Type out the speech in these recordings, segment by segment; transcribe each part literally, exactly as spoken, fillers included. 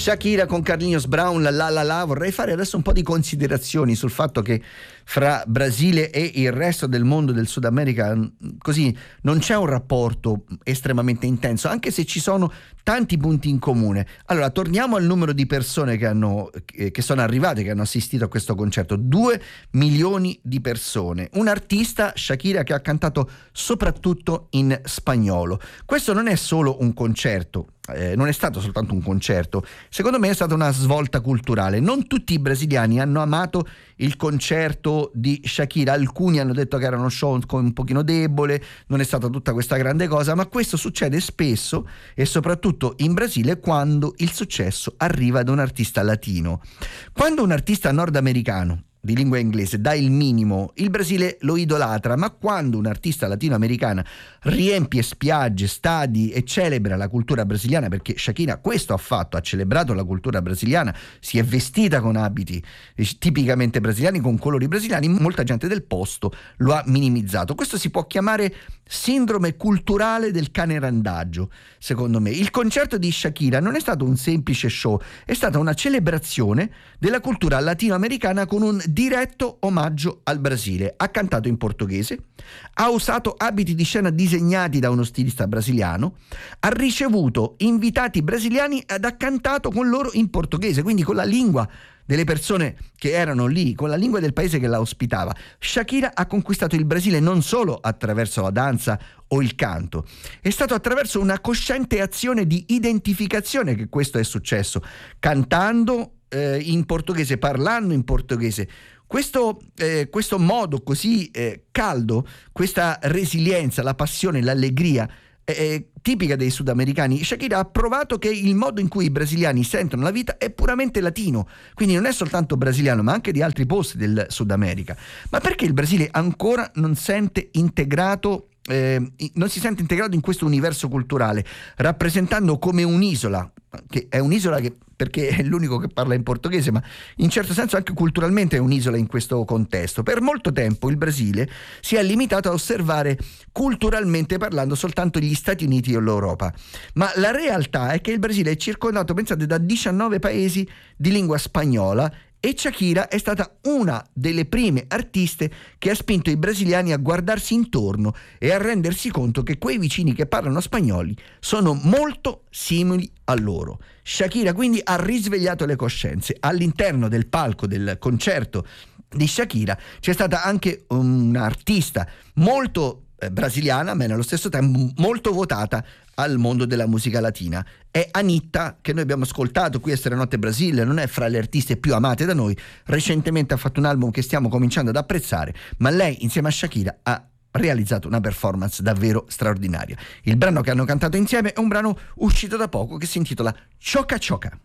Shakira con Carlinhos Brown, la la la la. Vorrei fare adesso un po' di considerazioni sul fatto che fra Brasile e il resto del mondo del Sud America così non c'è un rapporto estremamente intenso, anche se ci sono tanti punti in comune. Allora, torniamo al numero di persone che hanno che sono arrivate, che hanno assistito a questo concerto. Due milioni di persone. Un artista, Shakira, che ha cantato soprattutto in spagnolo. Questo non è solo un concerto. Eh, non è stato soltanto un concerto, secondo me è stata una svolta culturale. Non tutti i brasiliani hanno amato il concerto di Shakira, alcuni hanno detto che era uno show un pochino debole, non è stata tutta questa grande cosa, ma questo succede spesso e soprattutto in Brasile quando il successo arriva da un artista latino. Quando un artista nordamericano di lingua inglese dà il minimo, il Brasile lo idolatra, ma quando un artista latinoamericana riempie spiagge, stadi e celebra la cultura brasiliana, perché Shakira questo ha fatto, ha celebrato la cultura brasiliana, si è vestita con abiti tipicamente brasiliani, con colori brasiliani, molta gente del posto lo ha minimizzato. Questo si può chiamare sindrome culturale del cane randaggio, secondo me. Il concerto di Shakira non è stato un semplice show, è stata una celebrazione della cultura latinoamericana con un diretto omaggio al Brasile. Ha cantato in portoghese, ha usato abiti di scena disegnati da uno stilista brasiliano, ha ricevuto invitati brasiliani ed ha cantato con loro in portoghese, quindi con la lingua delle persone che erano lì, con la lingua del paese che la ospitava. Shakira ha conquistato il Brasile non solo attraverso la danza o il canto, è stato attraverso una cosciente azione di identificazione che questo è successo, cantando eh, in portoghese, parlando in portoghese. Questo, eh, questo modo così eh, caldo, questa resilienza, la passione, l'allegria eh, tipica dei sudamericani, Shakira ha provato che il modo in cui i brasiliani sentono la vita è puramente latino, quindi non è soltanto brasiliano ma anche di altri posti del Sud America. Ma perché il Brasile ancora non sente integrato Eh, non si sente integrato in questo universo culturale, rappresentando come un'isola, che è un'isola che, perché è l'unico che parla in portoghese, ma in certo senso anche culturalmente è un'isola in questo contesto. Per molto tempo il Brasile si è limitato a osservare culturalmente parlando soltanto gli Stati Uniti e l'Europa, ma la realtà è che il Brasile è circondato, pensate, da diciannove paesi di lingua spagnola, e Shakira è stata una delle prime artiste che ha spinto i brasiliani a guardarsi intorno e a rendersi conto che quei vicini che parlano spagnoli sono molto simili a loro. Shakira quindi ha risvegliato le coscienze. All'interno del palco del concerto di Shakira c'è stata anche un'artista molto eh, brasiliana, ma nello stesso tempo molto votata al mondo della musica latina. È Anitta, che noi abbiamo ascoltato qui a Serenotte Brasile, non è fra le artiste più amate da noi, recentemente ha fatto un album che stiamo cominciando ad apprezzare, ma lei insieme a Shakira ha realizzato una performance davvero straordinaria. Il brano che hanno cantato insieme è un brano uscito da poco che si intitola Choca Choca.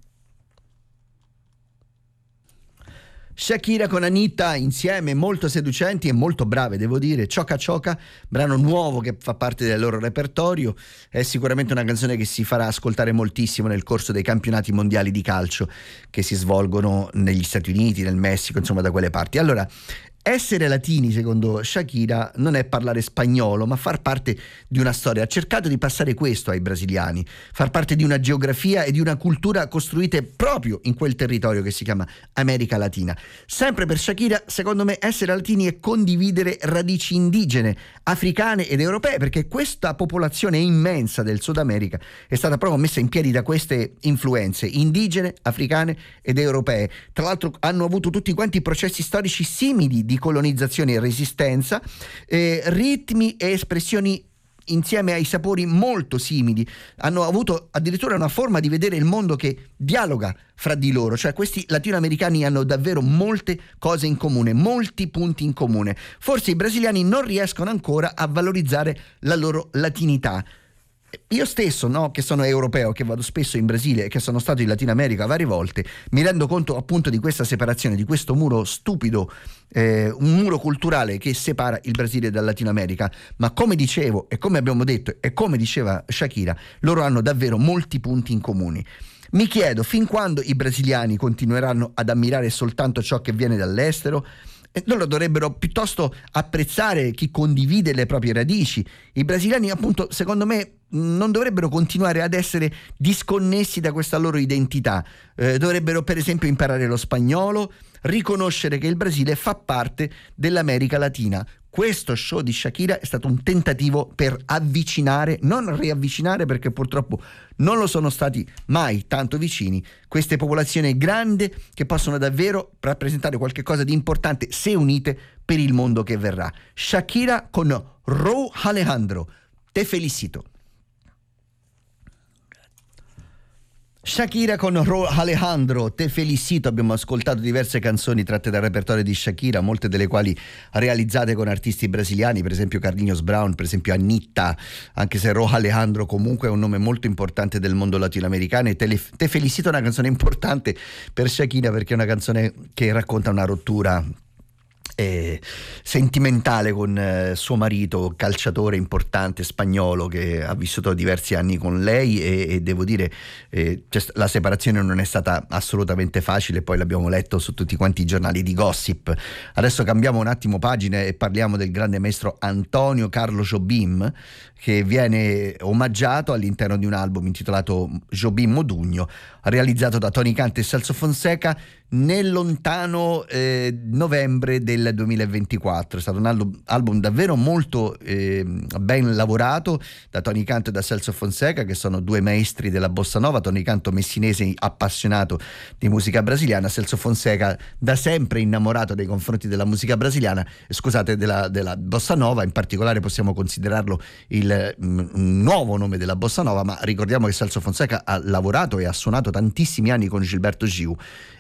Shakira con Anitta insieme, molto seducenti e molto brave, devo dire. Choca Choca, brano nuovo che fa parte del loro repertorio, è sicuramente una canzone che si farà ascoltare moltissimo nel corso dei campionati mondiali di calcio che si svolgono negli Stati Uniti, nel Messico, insomma da quelle parti. Allora, essere latini, secondo Shakira, non è parlare spagnolo, ma far parte di una storia. Ha cercato di passare questo ai brasiliani, far parte di una geografia e di una cultura costruite proprio in quel territorio che si chiama America Latina. Sempre per Shakira, secondo me, essere latini è condividere radici indigene, africane ed europee, perché questa popolazione immensa del Sud America è stata proprio messa in piedi da queste influenze indigene, africane ed europee. Tra l'altro hanno avuto tutti quanti processi storici simili di colonizzazione e resistenza, eh, ritmi e espressioni insieme ai sapori molto simili, hanno avuto addirittura una forma di vedere il mondo che dialoga fra di loro, cioè questi latinoamericani hanno davvero molte cose in comune, molti punti in comune. Forse i brasiliani non riescono ancora a valorizzare la loro latinità. Io stesso, no, che sono europeo, che vado spesso in Brasile e che sono stato in Latino America varie volte, mi rendo conto appunto di questa separazione, di questo muro stupido, eh, un muro culturale che separa il Brasile dal Latino America. Ma come dicevo e come abbiamo detto e come diceva Shakira, loro hanno davvero molti punti in comune. Mi chiedo fin quando i brasiliani continueranno ad ammirare soltanto ciò che viene dall'estero, E loro dovrebbero piuttosto apprezzare chi condivide le proprie radici. I brasiliani, appunto, secondo me, non dovrebbero continuare ad essere disconnessi da questa loro identità. Eh, dovrebbero, per esempio, imparare lo spagnolo, riconoscere che il Brasile fa parte dell'America Latina. Questo show di Shakira è stato un tentativo per avvicinare, non riavvicinare, perché purtroppo non lo sono stati mai tanto vicini, queste popolazioni grandi che possono davvero rappresentare qualcosa di importante se unite per il mondo che verrà. Shakira con Rauw Alejandro, te felicito. Shakira con Rauw Alejandro, te felicito. Abbiamo ascoltato diverse canzoni tratte dal repertorio di Shakira, molte delle quali realizzate con artisti brasiliani, per esempio Carlinhos Brown, per esempio Anitta, anche se Rauw Alejandro comunque è un nome molto importante del mondo latinoamericano. E te, le, te felicito è una canzone importante per Shakira, perché è una canzone che racconta una rottura Eh, sentimentale con eh, suo marito, calciatore importante spagnolo che ha vissuto diversi anni con lei, e, e devo dire eh, cioè, la separazione non è stata assolutamente facile, poi l'abbiamo letto su tutti quanti i giornali di gossip. Adesso cambiamo un attimo pagina e parliamo del grande maestro Antonio Carlos Jobim, che viene omaggiato all'interno di un album intitolato Jobim Modugno, realizzato da Tony Canto e Celso Fonseca nel lontano eh, novembre del duemilaventiquattro. È stato un album, album davvero molto eh, ben lavorato da Tony Canto e da Celso Fonseca, che sono due maestri della bossa nova. Tony Canto messinese appassionato di musica brasiliana, Celso Fonseca da sempre innamorato nei confronti della musica brasiliana, scusate, della, della bossa nova. In particolare possiamo considerarlo il mm, nuovo nome della bossa nova, ma ricordiamo che Celso Fonseca ha lavorato e ha suonato tantissimi anni con Gilberto Gil,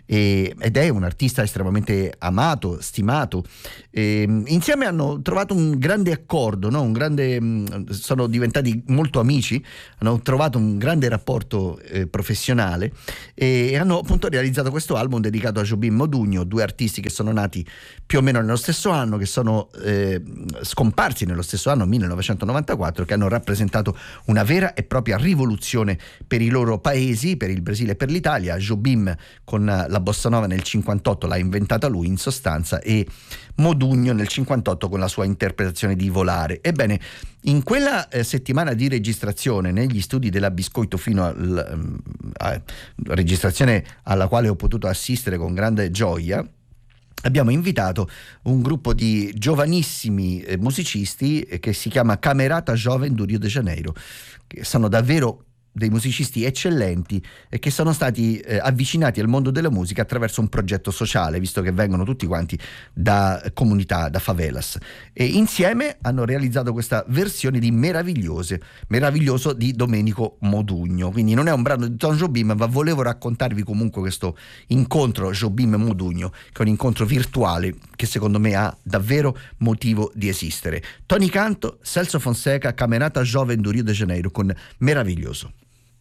e, ed è un artista estremamente amato, stimato. E, insieme hanno trovato un grande accordo, no? un grande, sono diventati molto amici, hanno trovato un grande rapporto eh, professionale, e hanno appunto realizzato questo album dedicato a Jobim Modugno, due artisti che sono nati più o meno nello stesso anno, che sono eh, scomparsi nello stesso anno, millenovecentonovantaquattro, che hanno rappresentato una vera e propria rivoluzione per i loro paesi, per il Brasile e per l'Italia. Jobim con la bossa nova nel cinquantotto l'ha inventata lui in sostanza, e Modugno nel cinquantotto con la sua interpretazione di Volare. Ebbene, in quella eh, settimana di registrazione negli studi della Biscoito, fino alla eh, registrazione alla quale ho potuto assistere con grande gioia, abbiamo invitato un gruppo di giovanissimi eh, musicisti eh, che si chiama Camerata Jovem do Rio de Janeiro, che sono davvero dei musicisti eccellenti e che sono stati eh, avvicinati al mondo della musica attraverso un progetto sociale, visto che vengono tutti quanti da comunità, da favelas, e insieme hanno realizzato questa versione di Meravigliose, Meraviglioso di Domenico Modugno. Quindi non è un brano di Tom Jobim, ma volevo raccontarvi comunque questo incontro Jobim-Modugno, che è un incontro virtuale che secondo me ha davvero motivo di esistere. Tony Canto, Celso Fonseca, Camerata Jovem do Rio de Janeiro con Meraviglioso.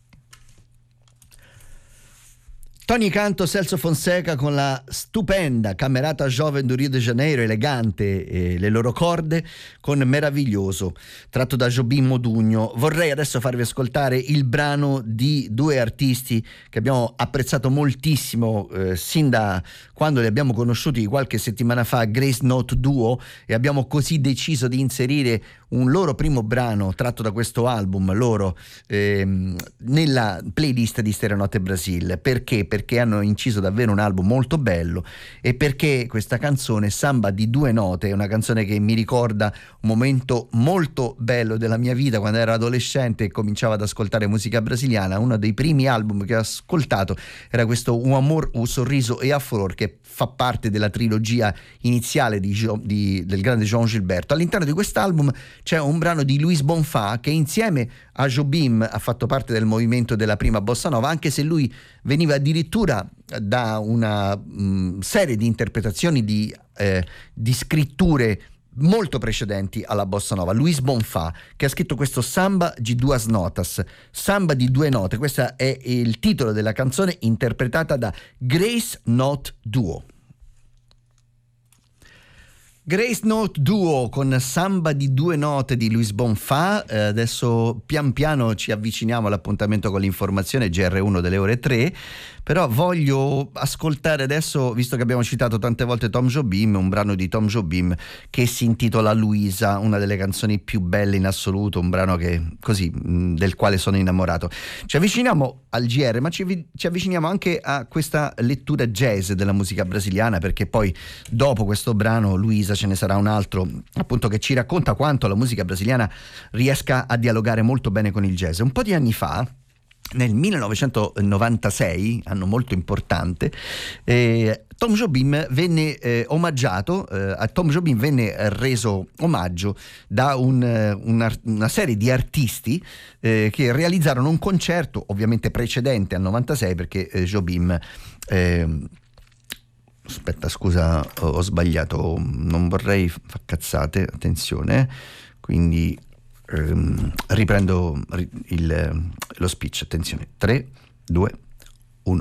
Tony Canto, Celso Fonseca con la stupenda Camerata Jovem do Rio de Janeiro, elegante eh, le loro corde, con Meraviglioso, tratto da Jobim Modugno. Vorrei adesso farvi ascoltare il brano di due artisti che abbiamo apprezzato moltissimo eh, sin da quando li abbiamo conosciuti qualche settimana fa, Grace Note Duo, e abbiamo così deciso di inserire un loro primo brano tratto da questo album loro ehm, nella playlist di Stereonotte Brasil. Perché? Perché hanno inciso davvero un album molto bello, e perché questa canzone, Samba di due note, è una canzone che mi ricorda un momento molto bello della mia vita quando ero adolescente e cominciavo ad ascoltare musica brasiliana. Uno dei primi album che ho ascoltato era questo Un Amor, Un Sorriso e a Flor, che fa parte della trilogia iniziale di, di, del grande João Gilberto. All'interno di quest'album c'è un brano di Luis Bonfá, che insieme a Jobim ha fatto parte del movimento della prima bossa nova, anche se lui veniva addirittura da una mh, serie di interpretazioni di, eh, di scritture molto precedenti alla bossa nova. Luis Bonfá, che ha scritto questo Samba di duas notas, Samba di due note. Questo è il titolo della canzone, interpretata da Grace Note Duo. Grace Note Duo con Samba di due note di Luis Bonfa. Eh, adesso pian piano ci avviciniamo all'appuntamento con l'informazione G R uno delle ore tre, però voglio ascoltare adesso, visto che abbiamo citato tante volte Tom Jobim, un brano di Tom Jobim che si intitola Luisa, una delle canzoni più belle in assoluto, un brano che così del quale sono innamorato. Ci avviciniamo al G R, ma ci, ci avviciniamo anche a questa lettura jazz della musica brasiliana, perché poi dopo questo brano Luisa ce ne sarà un altro appunto che ci racconta quanto la musica brasiliana riesca a dialogare molto bene con il jazz. Un po' di anni fa, nel millenovecentonovantasei, anno molto importante, eh, Tom Jobim venne eh, omaggiato, eh, a Tom Jobim venne reso omaggio da un, una, una serie di artisti eh, che realizzarono un concerto ovviamente precedente al novantasei, perché eh, Jobim eh, aspetta scusa ho, ho sbagliato, non vorrei far cazzate, attenzione, quindi ehm, riprendo il, lo speech, attenzione, tre, due, uno.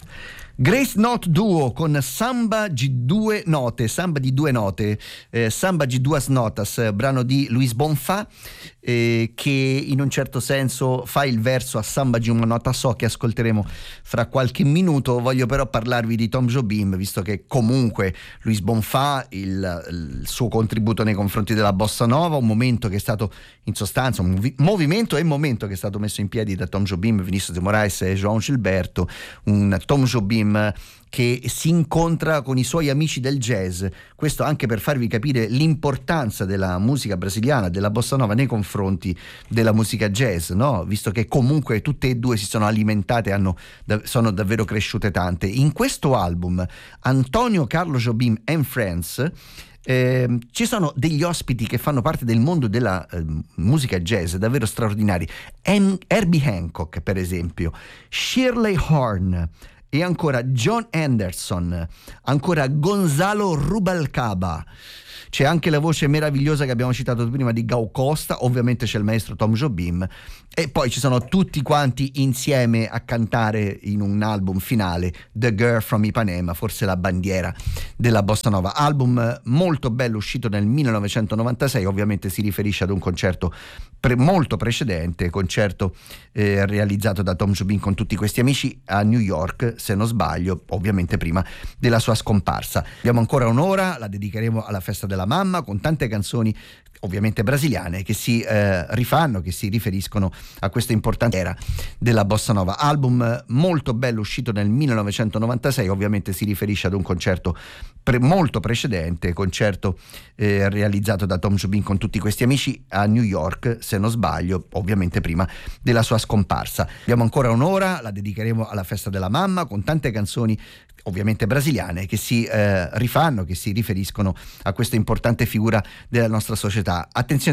Grace Note Duo con Samba di due note, Samba di due note, eh, Samba di duas notas, brano di Luis Bonfa, eh, che in un certo senso fa il verso a Samba di una nota so, che ascolteremo fra qualche minuto. Voglio però parlarvi di Tom Jobim, visto che comunque Luis Bonfa, il, il suo contributo nei confronti della bossa nova, un momento che è stato in sostanza un movi- movimento e momento che è stato messo in piedi da Tom Jobim, Vinicius de Moraes e João Gilberto, un Tom Jobim che si incontra con i suoi amici del jazz, questo anche per farvi capire l'importanza della musica brasiliana, della bossa nova nei confronti della musica jazz, no? Visto che comunque tutte e due si sono alimentate, hanno, sono davvero cresciute tante. In questo album Antonio Carlos Jobim and Friends Eh, ci sono degli ospiti che fanno parte del mondo della eh, musica jazz davvero straordinari. Em- Herbie Hancock, per esempio, Shirley Horn e ancora John Anderson, ancora Gonzalo Rubalcaba. C'è anche la voce meravigliosa che abbiamo citato prima di Gal Costa, ovviamente c'è il maestro Tom Jobim, e poi ci sono tutti quanti insieme a cantare in un album finale, The Girl from Ipanema, forse la bandiera della bossa nova. Album molto bello, uscito nel millenovecentonovantasei, ovviamente si riferisce ad un concerto pre- molto precedente, concerto eh, realizzato da Tom Jobim con tutti questi amici a New York, se non sbaglio, ovviamente prima della sua scomparsa. Abbiamo ancora un'ora, la dedicheremo alla festa della mamma, con tante canzoni ovviamente brasiliane che si eh, rifanno, che si riferiscono a questa importante era della bossa nova. Album molto bello, uscito nel millenovecentonovantasei, ovviamente si riferisce ad un concerto pre- molto precedente, concerto eh, realizzato da Tom Jobim con tutti questi amici a New York, se non sbaglio, ovviamente prima della sua scomparsa. Abbiamo ancora un'ora, la dedicheremo alla festa della mamma, con tante canzoni ovviamente brasiliane che si eh, rifanno, che si riferiscono a questa importante figura della nostra società. Attenzione